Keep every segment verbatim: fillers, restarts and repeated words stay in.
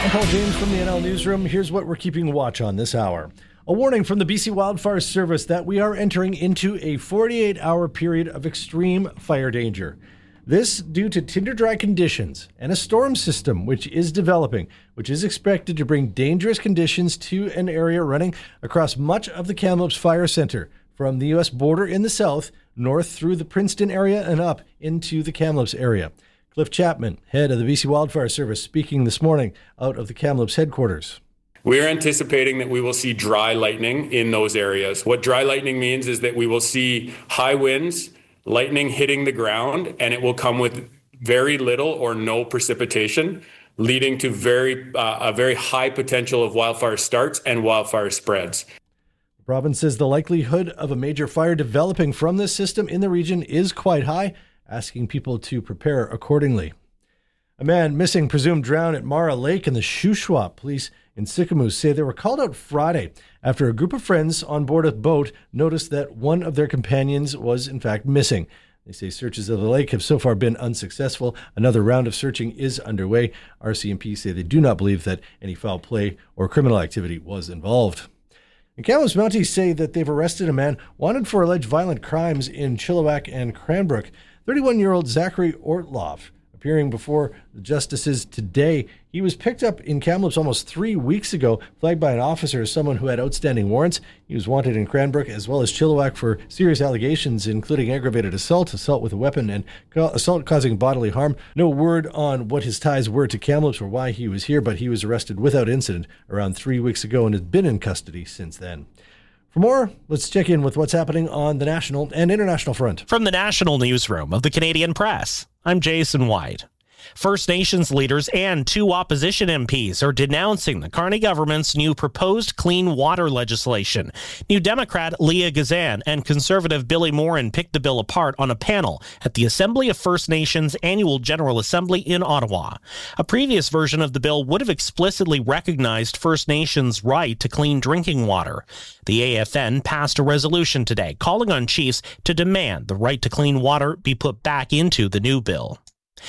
I'm Paul James from the N L Newsroom. Here's what we're keeping watch on this hour. A warning from the B C Wildfire Service that we are entering into a forty-eight hour period of extreme fire danger. This due to tinder dry conditions and a storm system which is developing, which is expected to bring dangerous conditions to an area running across much of the Kamloops Fire Center, from the U S border in the south, north through the Princeton area and up into the Kamloops area. Cliff Chapman, head of the B C Wildfire Service, speaking this morning out of the Kamloops headquarters. We're anticipating that we will see dry lightning in those areas. What dry lightning means is that we will see high winds, lightning hitting the ground, and it will come with very little or no precipitation, leading to very uh, a very high potential of wildfire starts and wildfire spreads. The province says the likelihood of a major fire developing from this system in the region is quite high, asking people to prepare accordingly. A man missing, presumed drowned at Mara Lake in the Shuswap. Police in Sicamous say they were called out Friday after a group of friends on board a boat noticed that one of their companions was in fact missing. They say searches of the lake have so far been unsuccessful. Another round of searching is underway. R C M P say they do not believe that any foul play or criminal activity was involved. And Kamloops Mounties say that they've arrested a man wanted for alleged violent crimes in Chilliwack and Cranbrook. thirty-one-year-old Zachary Ortloff, appearing before the justices today. He was picked up in Kamloops almost three weeks ago, flagged by an officer as someone who had outstanding warrants. He was wanted in Cranbrook as well as Chilliwack for serious allegations, including aggravated assault, assault with a weapon, and assault causing bodily harm. No word on what his ties were to Kamloops or why he was here, but he was arrested without incident around three weeks ago and has been in custody since then. For more, let's check in with what's happening on the national and international front. From the National Newsroom of the Canadian Press, I'm Jason White. First Nations leaders and two opposition M Ps are denouncing the Carney government's new proposed clean water legislation. New Democrat Leah Gazan and Conservative Billy Morin picked the bill apart on a panel at the Assembly of First Nations Annual General Assembly in Ottawa. A previous version of the bill would have explicitly recognized First Nations' right to clean drinking water. The A F N passed a resolution today calling on chiefs to demand the right to clean water be put back into the new bill.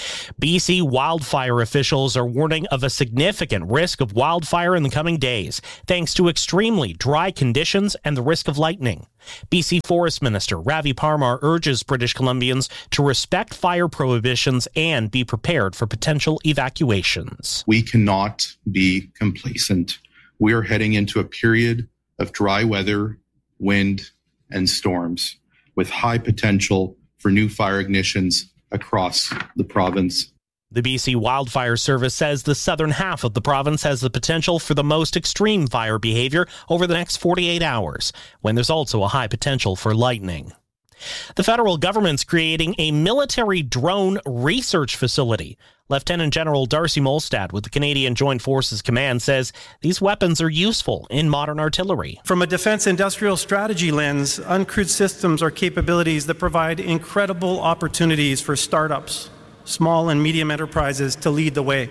B C wildfire officials are warning of a significant risk of wildfire in the coming days, thanks to extremely dry conditions and the risk of lightning. B C Forest Minister Ravi Parmar urges British Columbians to respect fire prohibitions and be prepared for potential evacuations. We cannot be complacent. We are heading into a period of dry weather, wind, and storms, with high potential for new fire ignitions across the province. The B C Wildfire Service says the southern half of the province has the potential for the most extreme fire behavior over the next forty-eight hours, when there's also a high potential for lightning. The federal government's creating a military drone research facility. Lieutenant General Darcy Molstad with the Canadian Joint Forces Command says these weapons are useful in modern artillery. From a defense industrial strategy lens, uncrewed systems are capabilities that provide incredible opportunities for startups, small and medium enterprises to lead the way.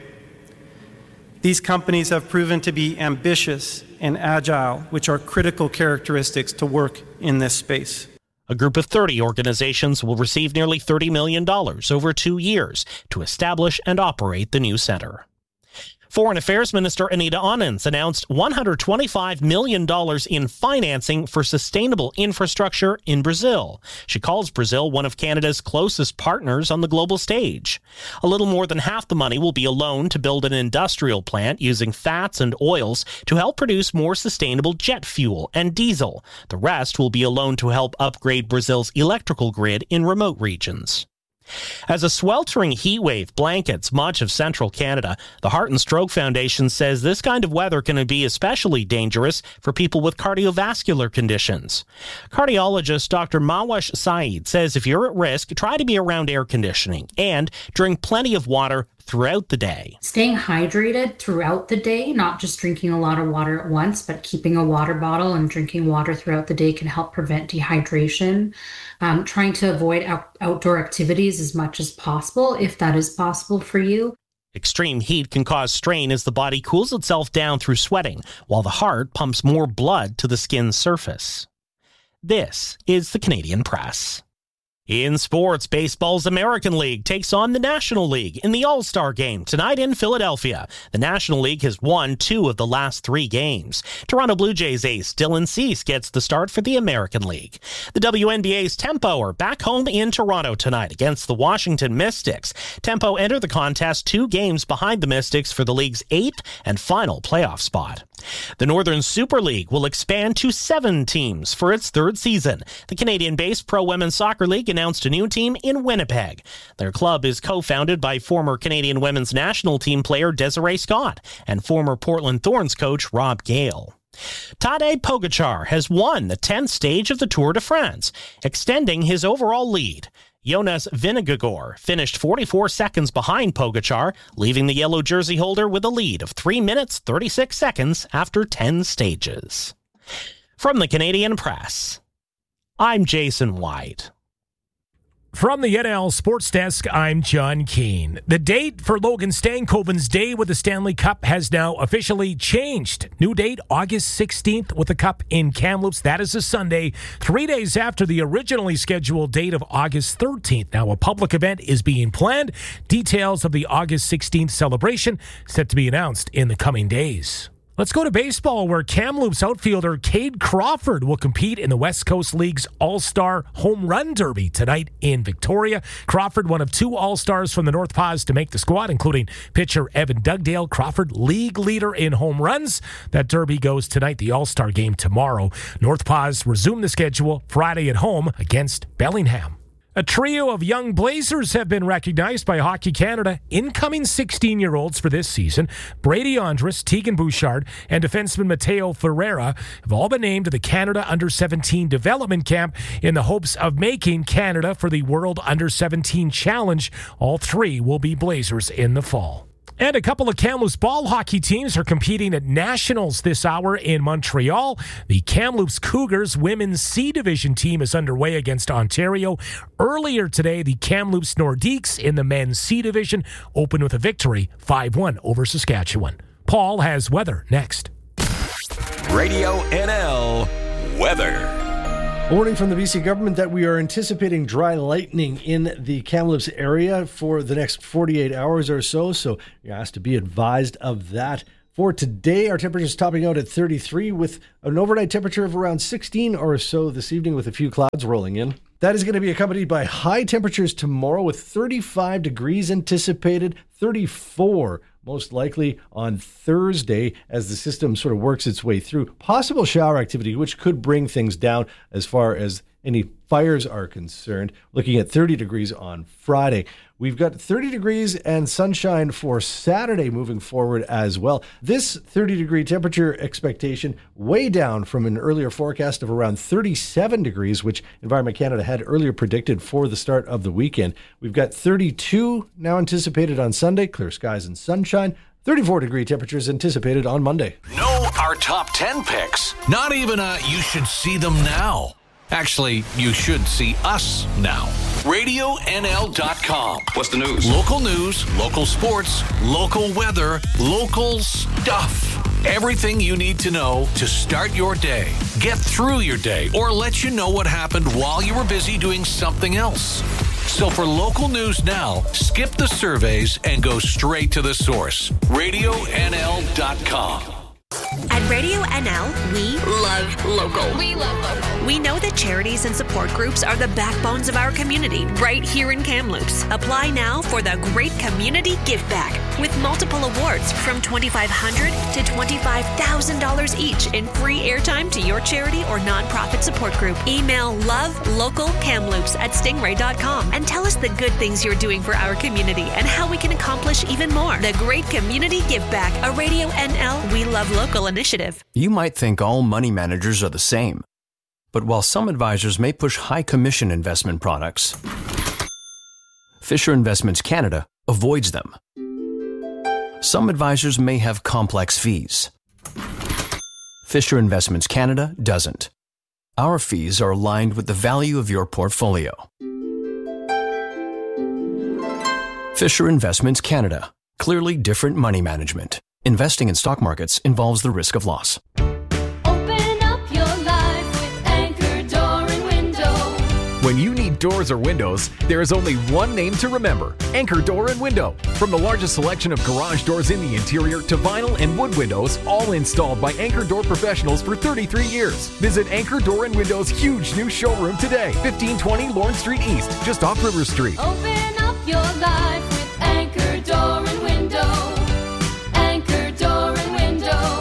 These companies have proven to be ambitious and agile, which are critical characteristics to work in this space. A group of thirty organizations will receive nearly thirty million dollars over two years to establish and operate the new center. Foreign Affairs Minister Anita Anand announced one hundred twenty-five million dollars in financing for sustainable infrastructure in Brazil. She calls Brazil one of Canada's closest partners on the global stage. A little more than half the money will be a loan to build an industrial plant using fats and oils to help produce more sustainable jet fuel and diesel. The rest will be a loan to help upgrade Brazil's electrical grid in remote regions. As a sweltering heat wave blankets much of central Canada, the Heart and Stroke Foundation says this kind of weather can be especially dangerous for people with cardiovascular conditions. Cardiologist Doctor Mawash Saeed says if you're at risk, try to be around air conditioning and drink plenty of water throughout the day. Staying hydrated throughout the day, not just drinking a lot of water at once, but keeping a water bottle and drinking water throughout the day can help prevent dehydration. Um, trying to avoid out- outdoor activities as much as possible, if that is possible for you. Extreme heat can cause strain as the body cools itself down through sweating, while the heart pumps more blood to the skin's surface. This is the Canadian Press. In sports, baseball's American League takes on the National League in the All-Star Game tonight in Philadelphia. The National League has won two of the last three games. Toronto Blue Jays ace Dylan Cease gets the start for the American League. The W N B A's Tempo are back home in Toronto tonight against the Washington Mystics. Tempo enter the contest two games behind the Mystics for the league's eighth and final playoff spot. The Northern Super League will expand to seven teams for its third season. The Canadian-based Pro Women's Soccer League announced a new team in Winnipeg. Their club is co-founded by former Canadian women's national team player Desiree Scott and former Portland Thorns coach Rob Gale. Tadej Pogačar has won the tenth stage of the Tour de France, extending his overall lead. Jonas Vingegaard finished forty-four seconds behind Pogačar, leaving the yellow jersey holder with a lead of three minutes thirty-six seconds after ten stages. From the Canadian Press, I'm Jason White. From the N L Sports Desk, I'm John Keane. The date for Logan Stankoven's day with the Stanley Cup has now officially changed. New date, August sixteenth with the Cup in Kamloops. That is a Sunday, three days after the originally scheduled date of August thirteenth. Now, a public event is being planned. Details of the August sixteenth celebration set to be announced in the coming days. Let's go to baseball, where Kamloops outfielder Cade Crawford will compete in the West Coast League's All-Star Home Run Derby tonight in Victoria. Crawford, one of two All-Stars from the North Pas to make the squad, including pitcher Evan Dugdale. Crawford, league leader in home runs. That derby goes tonight, the All-Star game tomorrow. North Pas resume the schedule Friday at home against Bellingham. A trio of young Blazers have been recognized by Hockey Canada, incoming sixteen-year-olds for this season. Brady Andrus, Tegan Bouchard, and defenseman Mateo Ferreira have all been named to the Canada under seventeen development camp in the hopes of making Canada for the World under seventeen Challenge. All three will be Blazers in the fall. And a couple of Kamloops ball hockey teams are competing at Nationals this hour in Montreal. The Kamloops Cougars women's C Division team is underway against Ontario. Earlier today, the Kamloops Nordiques in the men's C Division opened with a victory, five one over Saskatchewan. Paul has weather next. Radio N L weather. A warning from the B C government that we are anticipating dry lightning in the Kamloops area for the next forty-eight hours or so, so you're asked to be advised of that. For today, our temperature is topping out at thirty-three with an overnight temperature of around sixteen or so this evening with a few clouds rolling in. That is going to be accompanied by high temperatures tomorrow with thirty-five degrees anticipated, thirty-four most likely on Thursday as the system sort of works its way through. Possible shower activity, which could bring things down as far as any fires are concerned. Looking at thirty degrees on Friday. We've got thirty degrees and sunshine for Saturday moving forward as well. This thirty degree temperature expectation way down from an earlier forecast of around thirty-seven degrees, which Environment Canada had earlier predicted for the start of the weekend. We've got thirty-two now anticipated on Sunday, clear skies and sunshine. thirty-four degree temperatures anticipated on Monday. Know our top ten picks. Not even a you should see them now. Actually, you should see us now. radio N L dot com. What's the news? Local news, local sports, local weather, local stuff. Everything you need to know to start your day, get through your day, or let you know what happened while you were busy doing something else. So for local news now, skip the surveys and go straight to the source. radio N L dot com. At Radio N L, we love local. We love local. We know that charities and support groups are the backbones of our community right here in Kamloops. Apply now for the Great Community Give Back with multiple awards from twenty-five hundred dollars to twenty-five thousand dollars each in free airtime to your charity or nonprofit support group. Email lovelocalkamloops at stingray dot com and tell us the good things you're doing for our community and how we can accomplish even more. The Great Community Give Back, a Radio N L We Love Local initiative. You might think all money managers are the same. But while some advisors may push high commission investment products, Fisher Investments Canada avoids them. Some advisors may have complex fees. Fisher Investments Canada doesn't. Our fees are aligned with the value of your portfolio. Fisher Investments Canada. Clearly different money management. Investing in stock markets involves the risk of loss. Open up your life with Anchor Door and Window. When you need doors or windows, there is only one name to remember: Anchor Door and Window. From the largest selection of garage doors in the interior to vinyl and wood windows, all installed by Anchor Door professionals for thirty-three years. Visit Anchor Door and Window's huge new showroom today, fifteen twenty Lawrence Street East, just off River Street. Open up your life with Anchor Door and Window. Anchor Door and Window.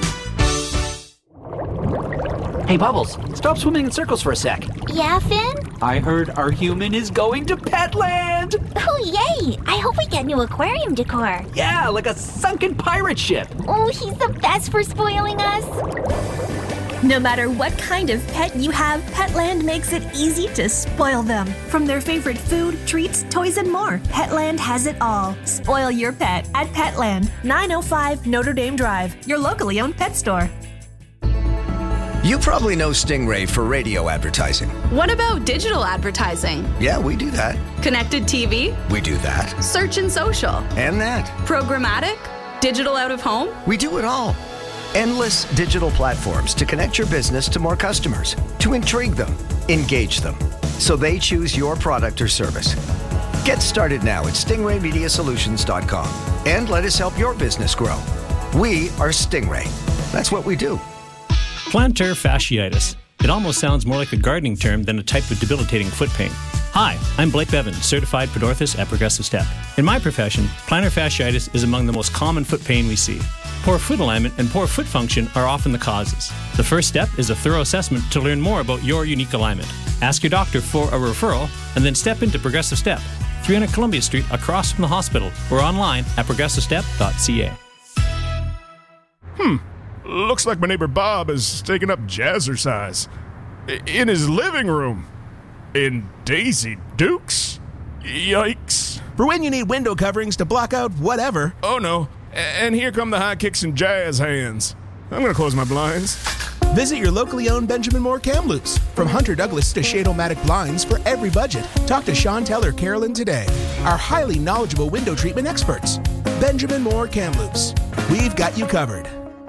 Hey, Bubbles, stop swimming in circles for a sec. Yeah, Finn? I heard our human is going to Petland! Oh, yay! I hope we get new aquarium decor. Yeah, like a sunken pirate ship. Oh, he's the best for spoiling us. No matter what kind of pet you have, Petland makes it easy to spoil them. From their favorite food, treats, toys, and more, Petland has it all. Spoil your pet at Petland, nine oh five Notre Dame Drive, your locally owned pet store. You probably know Stingray for radio advertising. What about digital advertising? Yeah, we do that. Connected T V? We do that. Search and social? And that. Programmatic? Digital out of home? We do it all. Endless digital platforms to connect your business to more customers, to intrigue them, engage them, so they choose your product or service. Get started now at stingray media solutions dot com and let us help your business grow. We are Stingray. That's what we do. Plantar fasciitis. It almost sounds more like a gardening term than a type of debilitating foot pain. Hi, I'm Blake Bevan, certified podorthist at Progressive Step. In my profession, plantar fasciitis is among the most common foot pain we see. Poor foot alignment and poor foot function are often the causes. The first step is a thorough assessment to learn more about your unique alignment. Ask your doctor for a referral and then step into Progressive Step, three hundred Columbia Street across from the hospital, or online at progressive step dot c a. Hmm. Looks like my neighbor Bob is taking up jazzercise. In his living room. In Daisy Dukes? Yikes. For when you need window coverings to block out whatever. Oh no. And here come the high kicks and jazz hands. I'm gonna close my blinds. Visit your locally owned Benjamin Moore Kamloops. From Hunter Douglas to Shade-O-Matic blinds for every budget. Talk to Chantel or Carolyn today. Our highly knowledgeable window treatment experts. Benjamin Moore Kamloops. We've got you covered.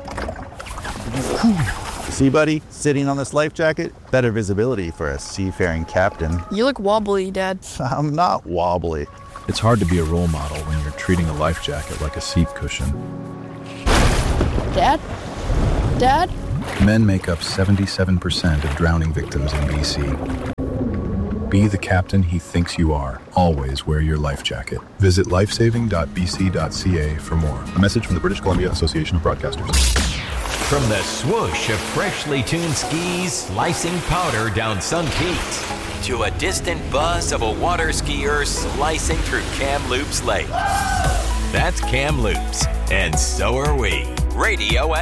See, buddy, sitting on this life jacket, better visibility for a seafaring captain. You look wobbly, Dad. I'm not wobbly. It's hard to be a role model when you're treating a life jacket like a seat cushion. Dad? Dad? Men make up seventy-seven percent of drowning victims in B C. Be the captain he thinks you are. Always wear your life jacket. Visit lifesaving dot b c dot c a for more. A message from the British Columbia Association of Broadcasters. From the swoosh of freshly tuned skis slicing powder down Sun Peaks to a distant buzz of a water skier slicing through Kamloops Lake. That's Kamloops, and so are we. Radio